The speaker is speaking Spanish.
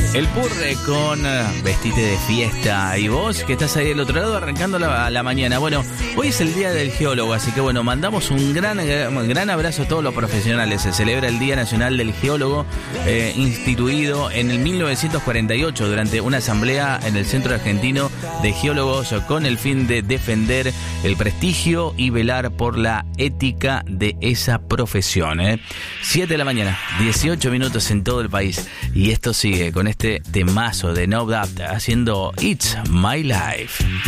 El Purre con Vestite de Fiesta. Y vos que estás ahí del otro lado arrancando la mañana. Bueno, hoy es el Día del Geólogo, así que bueno, mandamos un gran abrazo a todos los profesionales. Se celebra el Día Nacional del Geólogo, instituido en el 1948 durante una asamblea en el Centro Argentino de Geólogos con el fin de defender el prestigio y velar por la ética de esa profesión. 7 de la mañana, 18 minutos en todo el país. Y esto sigue con este temazo de No Doubt haciendo It's My Life.